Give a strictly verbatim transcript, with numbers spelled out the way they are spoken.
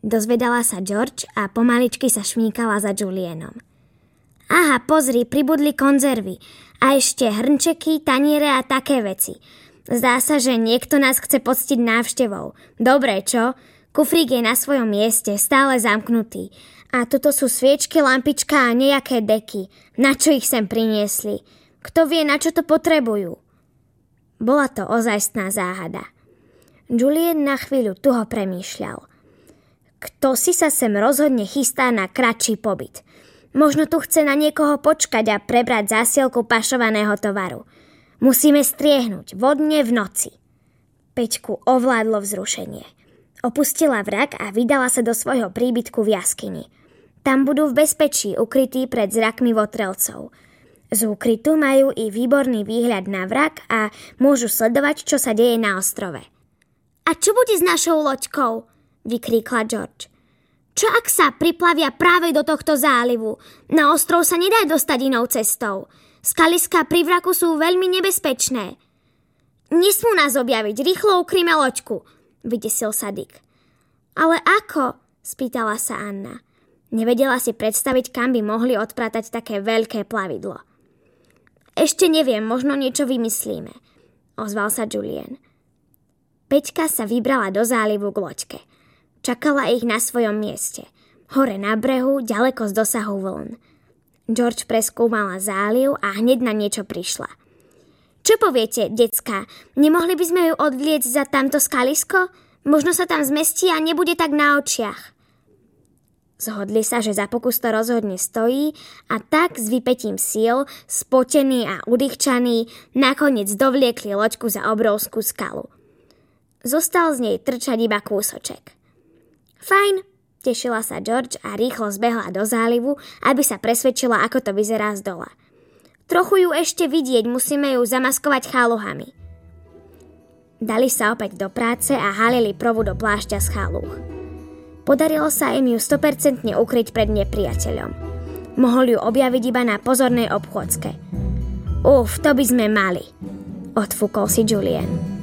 Dozvedala sa George a pomaličky sa šmíkala za Julienom. Aha, pozri, pribudli konzervy a ešte hrnčeky, taniere a také veci. Zdá sa, že niekto nás chce poctiť návštevou. Dobre, čo? Kufrík je na svojom mieste, stále zamknutý. A tuto sú sviečky, lampička a nejaké deky. Na čo ich sem priniesli? Kto vie, na čo to potrebujú? Bola to ozajstná záhada. Julien na chvíľu tuho premýšľal. Kto si sa sem rozhodne chystá na kratší pobyt? Možno tu chce na niekoho počkať a prebrať zásielku pašovaného tovaru. Musíme striehnúť vodne v noci. Peťku ovládlo vzrušenie. Opustila vrak a vydala sa do svojho príbytku v jaskyni. Tam budú v bezpečí, ukrytí pred zrakmi votrelcov. Z úkrytu majú i výborný výhľad na vrak a môžu sledovať, čo sa deje na ostrove. A čo bude s našou loďkou? Vykríkla George. Čo ak sa priplavia práve do tohto zálivu? Na ostrov sa nedá dostať inou cestou. Skaliská pri vraku sú veľmi nebezpečné. Nesmú nás objaviť, rýchlo ukryme loďku, vydesil sa Dick. Ale ako? Spýtala sa Anna. Nevedela si predstaviť, kam by mohli odpratať také veľké plavidlo. Ešte neviem, možno niečo vymyslíme, ozval sa Julien. Peťka sa vybrala do zálivu k loďke. Čakala ich na svojom mieste. Hore na brehu, ďaleko z dosahu vln. George preskúmala záliv a hneď na niečo prišla. Čo poviete, decká? Nemohli by sme ju odvliecť za tamto skalisko? Možno sa tam zmestí a nebude tak na očiach. Zhodli sa, že za pokus to rozhodne stojí a tak s vypätím síl, spotený a udýchčaný, nakoniec dovliekli loďku za obrovskú skalu. Zostal z nej trčať iba kúsoček. Fajn, tešila sa George a rýchlo zbehla do zálivu, aby sa presvedčila, ako to vyzerá z dola. Trochu ju ešte vidieť, musíme ju zamaskovať cháluhami. Dali sa opäť do práce a halili provu do plášťa z cháluch. Podarilo sa im ju sto percent ukryť pred nepriateľom. Mohol ju objaviť iba na pozornej obchôdzke. Uf, to by sme mali, odfúkol si Julien.